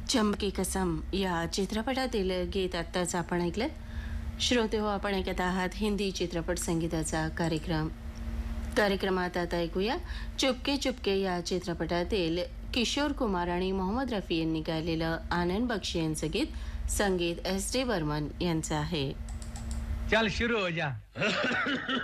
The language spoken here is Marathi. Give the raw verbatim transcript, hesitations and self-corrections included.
चंपकी कसम या चित्रपटातील गीत आत्ताच आपण ऐकलं. श्रोते हो, आपण ऐकत आहात हिंदी चित्रपट संगीताचा कार्यक्रम. कार्यक्रमात आता ऐकूया चुपके चुपके या चित्रपटातील किशोर कुमार आणि मोहम्मद रफी यांनी गायलेलं आनंद बक्षी यांचं गीत. संगीत एस डी बर्मन यांचं आहे. चल शुरू हो जा.